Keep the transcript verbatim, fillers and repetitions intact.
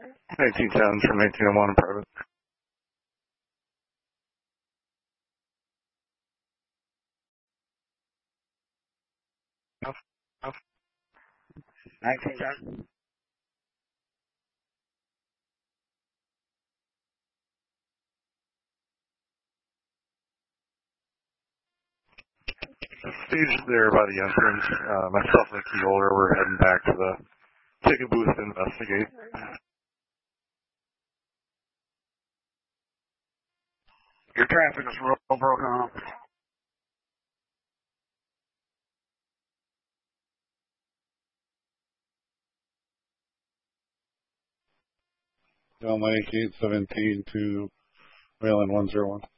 nineteen ten from nineteen oh one private. Off, off. nineteen ten. The stage there by the entrance. Uh, myself and the key holder were heading back to the ticket booth to investigate. Your traffic is real broken up. Mike eight seventeen to Wayland one zero one.